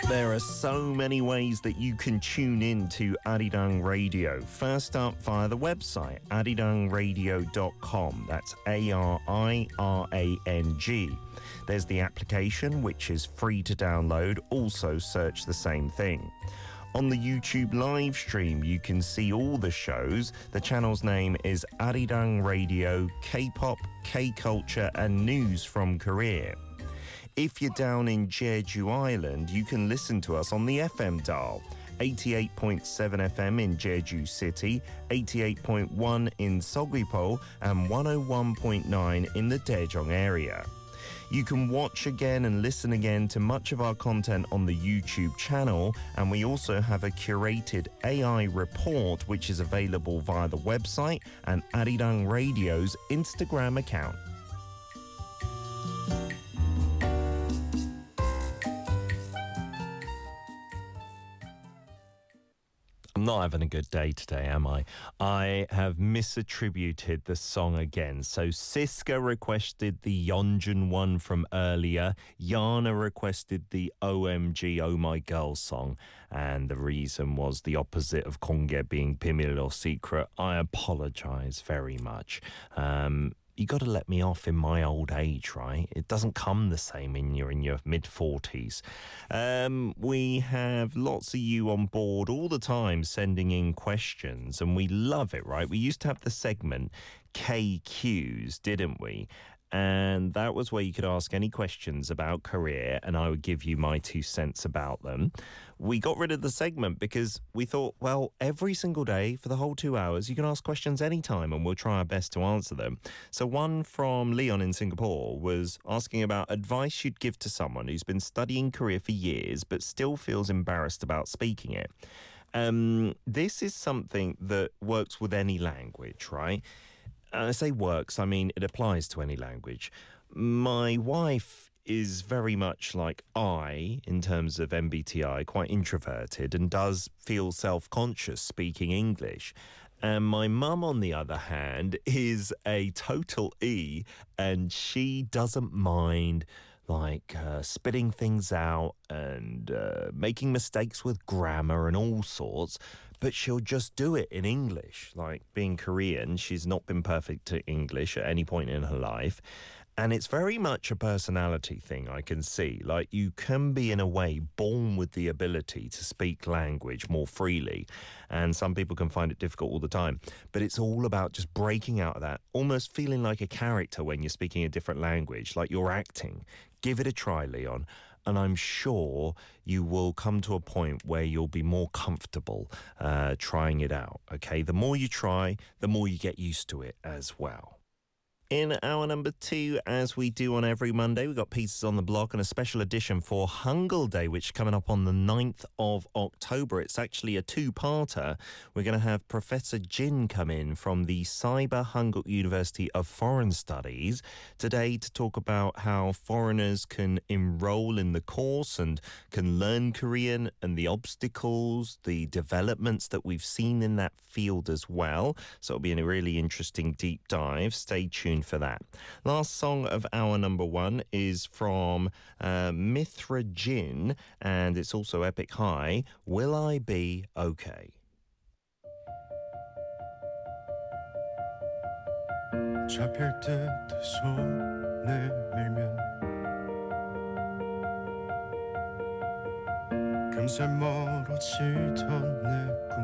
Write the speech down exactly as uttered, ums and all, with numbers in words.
There are so many ways that you can tune in to Arirang Radio. First up, via the website, arirang radio dot com. That's A R I R A N G. There's the application, which is free to download. Also search the same thing. On the YouTube live stream, you can see all the shows. The channel's name is Arirang Radio, K-pop, K-culture and news from Korea. If you're down in Jeju Island, you can listen to us on the F M dial. eighty-eight point seven F M in Jeju City, eighty-eight point one in Seogwipo and one oh one point nine in the Daejeong area. You can watch again and listen again to much of our content on the YouTube channel, and we also have a curated A I report which is available via the website and Arirang Radio's Instagram account. I'm not having a good day today, am I? I have misattributed the song again. So Siska requested the Yeonjun one from earlier. Yana requested the O M G Oh My Girl song. And the reason was the opposite of Kongye being Pimil or secret. I apologise very much. Um... You got to let me off in my old age, right? It doesn't come the same in your in your mid forties. Um, we have lots of you on board all the time sending in questions, and we love it, right? We used to have the segment K Qs, didn't we? And that was where you could ask any questions about Korea, and I would give you my two cents about them. We got rid of the segment because we thought, well, every single day for the whole two hours, you can ask questions anytime, and we'll try our best to answer them. So one from Leon in Singapore was asking about advice you'd give to someone who's been studying Korea for years but still feels embarrassed about speaking it. Um, this is something that works with any language, right? And I say works, I mean it applies to any language. My wife is very much like I, in terms of M B T I, quite introverted and does feel self-conscious speaking English. And my mum, on the other hand, is a total E, and she doesn't mind like uh, spitting things out and uh, making mistakes with grammar and all sorts, but she'll just do it in English. Like being Korean, she's not been perfect at English at any point in her life. And it's very much a personality thing, I can see. Like you can be, in a way, born with the ability to speak language more freely. And some people can find it difficult all the time. But it's all about just breaking out of that, almost feeling like a character when you're speaking a different language, like you're acting. Give it a try, Leon. And I'm sure you will come to a point where you'll be more comfortable uh, trying it out, okay? The more you try, the more you get used to it as well. In hour number two, as we do on every Monday, we've got Pieces on the Block and a special edition for Hangul Day, which is coming up on the ninth of October. It's actually a two-parter. We're going to have Professor Jin come in from the Cyber Hanguk University of Foreign Studies today to talk about how foreigners can enroll in the course and can learn Korean and the obstacles, the developments that we've seen in that field as well. So it'll be a really interesting deep dive. Stay tuned for that. Last song of hour number one is from uh, Mithra Jin, and it's also Epic High, Will I Be Okay? 잡힐 듯 손을 밀면 금세 멀어지던 내 꿈